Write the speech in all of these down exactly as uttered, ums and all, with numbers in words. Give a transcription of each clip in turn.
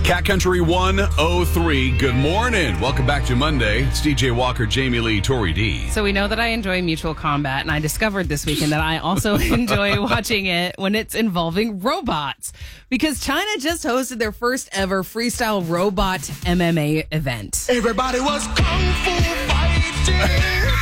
Cat Country one oh three, good morning. Welcome back to Monday. It's D J Walker, Jamie Lee, Tori D. So we know that I enjoy Mutual Combat, and I discovered this weekend that I also enjoy watching it when it's involving robots. Because China just hosted their first ever freestyle robot M M A event. Everybody was kung fu fighting.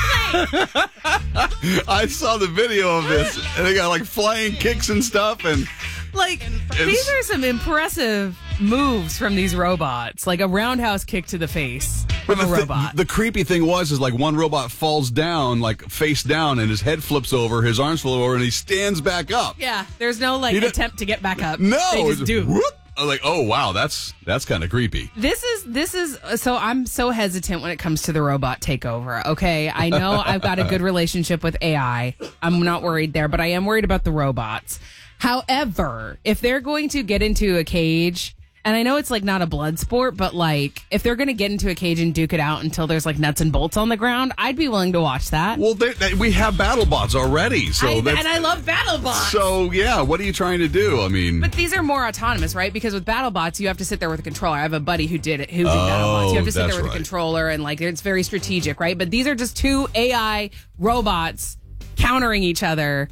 I saw the video of this, and they got like flying kicks and stuff, and Like, It's- these are some impressive moves from these robots. Like a roundhouse kick to the face from a the, thi- robot. the creepy thing was, is like one robot falls down, like face down, and his head flips over, his arms flip over, and he stands back up. yeah, there's no like He did- attempt to get back up. No, they just it's- do. whoop. I was like, oh wow, that's that's kind of creepy. This is this is so I'm so hesitant when it comes to the robot takeover. Okay, I know I've got a good relationship with A I. I'm not worried there, but I am worried about the robots. However, if they're going to get into a cage, and I know it's like not a blood sport, but like if they're going to get into a cage and duke it out until there's like nuts and bolts on the ground, I'd be willing to watch that. Well, they, they, we have battle bots already, so I, that's, and I love BattleBots. so yeah. What are you trying to do? I mean, But these are more autonomous, right? Because with BattleBots, you have to sit there with a controller. I have a buddy who did it, who did Oh, BattleBots. You have to sit that's there with right. a controller, and like it's very strategic, right? But these are just two A I robots countering each other.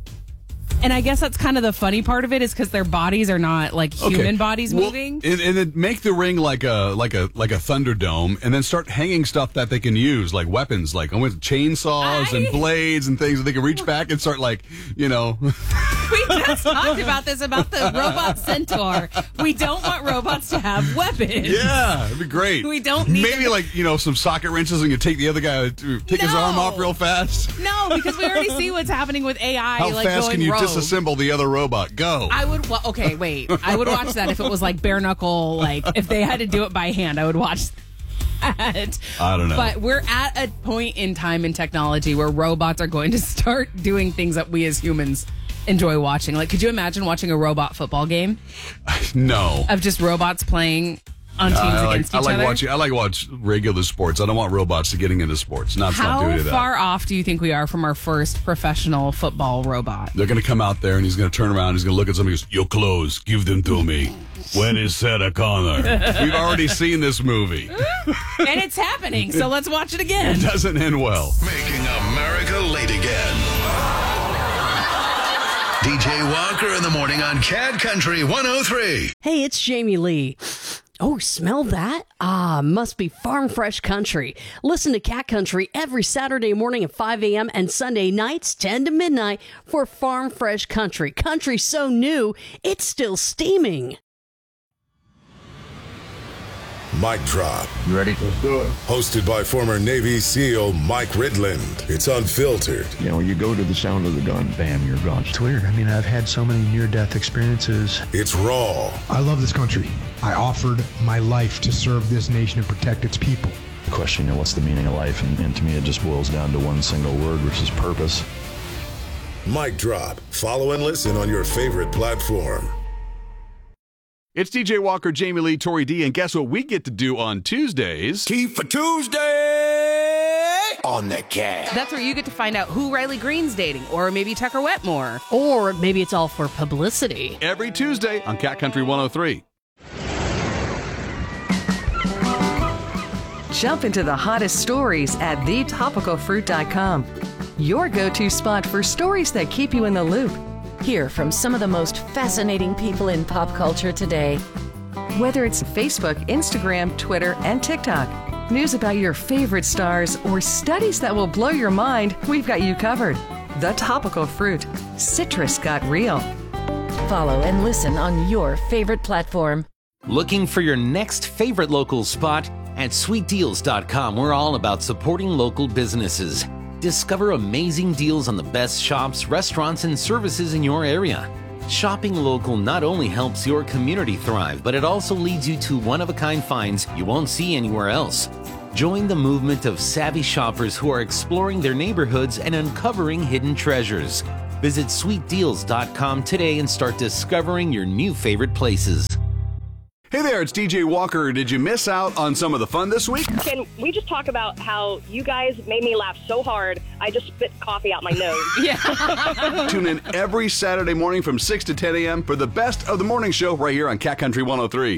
And I guess that's kind of the funny part of it is because their bodies are not like human Okay. bodies Well, moving. and, and then make the ring like a like a like a Thunderdome, and then start hanging stuff that they can use, like weapons, like with chainsaws I- and blades and things that they can reach back and start like, you know. We just talked about this about the robot centaur. We don't want robots to have weapons. Yeah, it'd be great. We don't need maybe them- like you know some socket wrenches and you take the other guy to take his No. arm off real fast. No, because we already see what's happening with A I. How like fast going can you rogue. disassemble the other robot? Go. I would. Wa- okay, wait. I would watch that if it was like bare knuckle. Like if they had to do it by hand, I would watch that. I don't know. But we're at a point in time in technology where robots are going to start doing things that we as humans enjoy watching. Like, could you imagine watching a robot football game no. of just robots playing on teams I like, against I each like other? watching. I like watch regular sports. I don't want robots to getting into sports. Not How not doing that. far off do you think we are from our first professional football robot? They're going to come out there and he's going to turn around. He's going to look at somebody and goes, your clothes, give them to me. When is Sarah Connor? We've already seen this movie. And it's happening, so let's watch it again. It doesn't end well. Making America late again. D J Walker in the morning on Cat Country one oh three. Hey, it's Jamie Lee. Oh, smell that? Ah, must be Farm Fresh Country. Listen to Cat Country every Saturday morning at five a.m. and Sunday nights ten to midnight for Farm Fresh Country. Country so new, it's still steaming. Mic Drop. You ready? Let's do it. Hosted by former Navy SEAL Mike Ridland. It's unfiltered. You know, you go to the sound of the gun, bam, you're gone. It's weird. I mean, I've had so many near-death experiences. It's raw. I love this country. I offered my life to serve this nation and protect its people. The question, you know, what's the meaning of life? And, and to me, it just boils down to one single word, which is purpose. Mic Drop. Follow and listen on your favorite platform. It's D J Walker, Jamie Lee, Tori D, and guess what we get to do on Tuesdays? Key for Tuesday on the Cat. That's where you get to find out who Riley Green's dating, or maybe Tucker Wetmore. Or maybe it's all for publicity. Every Tuesday on Cat Country one oh three. Jump into the hottest stories at the topical fruit dot com. Your go-to spot for stories that keep you in the loop. Hear from some of the most fascinating people in pop culture today. Whether it's Facebook, Instagram, Twitter, and TikTok, news about your favorite stars, or studies that will blow your mind, we've got you covered. The Topical Fruit. Citrus got real. Follow and listen on your favorite platform. Looking for your next favorite local spot? At sweet deals dot com, we're all about supporting local businesses. Discover amazing deals on the best shops, restaurants, and services in your area. Shopping local not only helps your community thrive, but it also leads you to one-of-a-kind finds you won't see anywhere else. Join the movement of savvy shoppers who are exploring their neighborhoods and uncovering hidden treasures. Visit sweet deals dot com today and start discovering your new favorite places. Hey there, it's D J Walker. Did you miss out on some of the fun this week? Can we just talk about how you guys made me laugh so hard, I just spit coffee out my nose? Yeah. Tune in every Saturday morning from six to ten a.m. for the best of the morning show right here on Cat Country one oh three.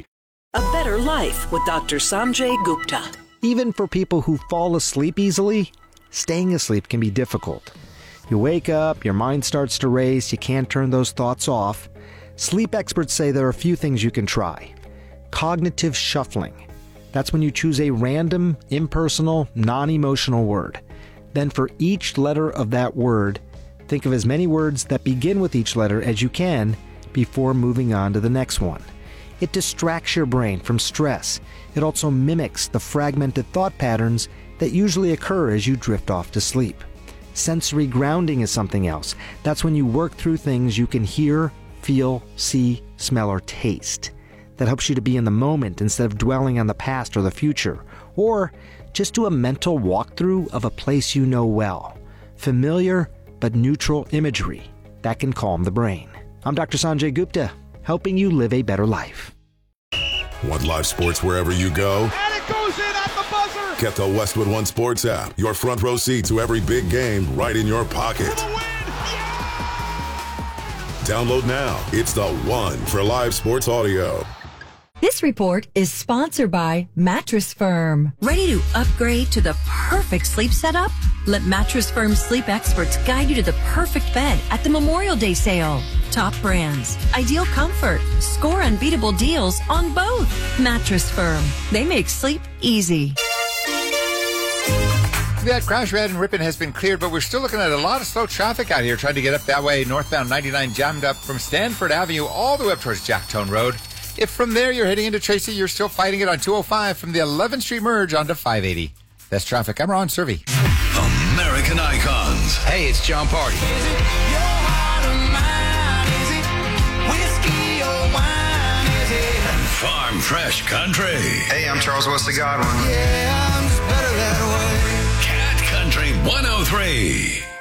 A better life with Doctor Sanjay Gupta. Even for people who fall asleep easily, staying asleep can be difficult. You wake up, your mind starts to race, you can't turn those thoughts off. Sleep experts say there are a few things you can try. Cognitive shuffling. That's when you choose a random, impersonal, non-emotional word. Then for each letter of that word, think of as many words that begin with each letter as you can before moving on to the next one. It distracts your brain from stress. It also mimics the fragmented thought patterns that usually occur as you drift off to sleep. Sensory grounding is something else. That's when you work through things you can hear, feel, see, smell, or taste. That helps you to be in the moment instead of dwelling on the past or the future. Or just do a mental walkthrough of a place you know well. Familiar but neutral imagery. That can calm the brain. I'm Doctor Sanjay Gupta, helping you live a better life. Want live sports wherever you go? And it goes in at the buzzer! Get the Westwood One Sports app. Your front row seat to every big game right in your pocket. Download now. It's the one for live sports audio. This report is sponsored by Mattress Firm. Ready to upgrade to the perfect sleep setup? Let Mattress Firm's sleep experts guide you to the perfect bed at the Memorial Day sale. Top brands, ideal comfort, score unbeatable deals on both. Mattress Firm. They make sleep easy. That crash we had in Ripon has been cleared, but we're still looking at a lot of slow traffic out here trying to get up that way. Northbound ninety-nine jammed up from Stanford Avenue all the way up towards Jacktone Road. If from there you're heading into Tracy, you're still fighting it on two oh five from the eleventh Street merge onto five eighty. That's traffic. I'm Ron Servey. American Icons. Hey, it's John Party. Farm Fresh Country. Hey, I'm Charles Wesley Godwin. Yeah, I'm just better that way. Cat Country one oh three.